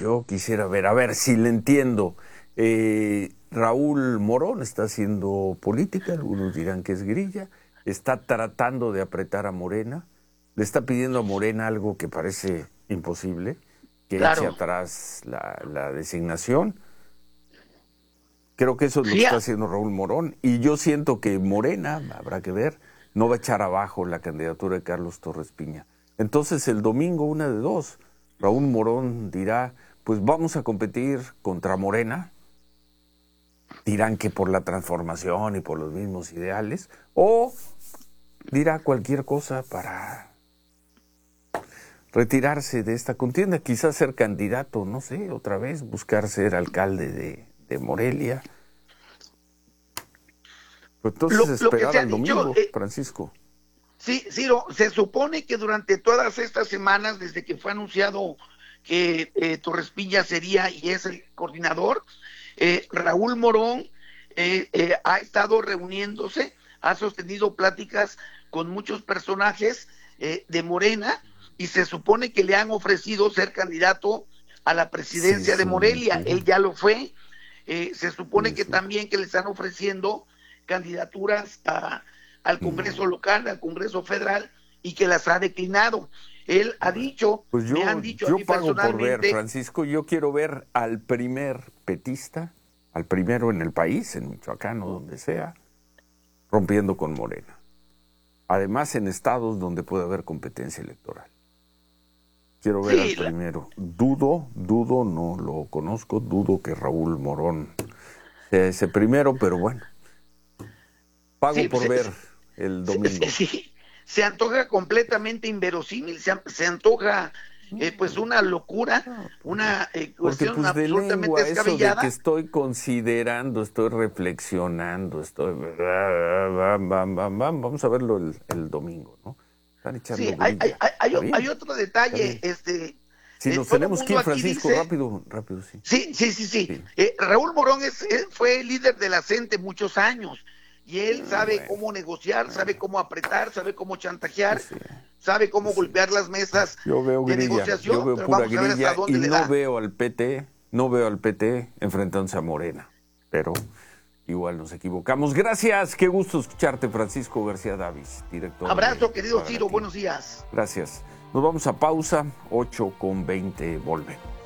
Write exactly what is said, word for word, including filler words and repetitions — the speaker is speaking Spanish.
yo quisiera ver, a ver si le entiendo. Eh, Raúl Morón está haciendo política, algunos dirán que es grilla, está tratando de apretar a Morena, le está pidiendo a Morena algo que parece imposible, que Claro. eche atrás la, la designación. Creo que eso es lo Sí, que está haciendo Raúl Morón, y yo siento que Morena, habrá que ver, no va a echar abajo la candidatura de Carlos Torres Piña. Entonces el domingo, una de dos, Raúl Morón dirá, pues vamos a competir contra Morena, dirán que por la transformación y por los mismos ideales, o dirá cualquier cosa para retirarse de esta contienda, quizás ser candidato, no sé, otra vez, buscar ser alcalde de, de Morelia. Pues entonces lo, lo esperar que se al domingo, dicho, eh, Francisco. Sí, Ciro, se supone que durante todas estas semanas, desde que fue anunciado que eh, Torres Piña sería y es el coordinador, eh, Raúl Morón eh, eh, ha estado reuniéndose, ha sostenido pláticas con muchos personajes eh, de Morena y se supone que le han ofrecido ser candidato a la presidencia Sí, de sí, Morelia. sí. Él ya lo fue. Eh, se supone Sí, que sí. también que le están ofreciendo candidaturas a al Congreso local, al Congreso federal, y que las ha declinado. Él ha dicho, Pues me han yo, dicho a yo mí pago por ver, personalmente, Francisco, yo quiero ver al primer petista, al primero en el país, en Michoacán o donde sea, rompiendo con Morena. Además, en estados donde puede haber competencia electoral. Quiero ver sí, al primero. Dudo, dudo, no lo conozco, dudo que Raúl Morón sea ese primero, pero bueno. Pago sí, por se, ver el se, domingo. se, sí, se antoja completamente inverosímil, se, se antoja eh, pues una locura, No, porque, una eh, porque cuestión pues de absolutamente lengua, eso de que descabellada. estoy considerando, estoy reflexionando, estoy... Bam, bam, bam, bam, vamos a verlo el, el domingo, ¿no? Están echando Sí, hay, hay, grilla. hay, Está bien, hay otro está detalle, bien. este, Si eh, nos todo el tenemos que mundo ir, aquí Francisco, dice, rápido, rápido, sí. sí, sí, sí, sí. sí. Eh, Raúl Morón es, él fue líder de la CENTE muchos años y él Ah, sabe bueno, cómo negociar, bueno. sabe cómo apretar, sabe cómo chantajear, Sí, sabe cómo sí. golpear las mesas Yo veo de grilla, yo negociación, veo pero pura vamos a ver hasta grilla y dónde le no da. veo al P T, no veo al P T enfrentándose a Morena, pero igual nos equivocamos. Gracias, qué gusto escucharte, Francisco García Davis, director Abrazo, de querido Ciro, Pagatín. buenos días. Gracias. Nos vamos a pausa, ocho con veinte, volvemos.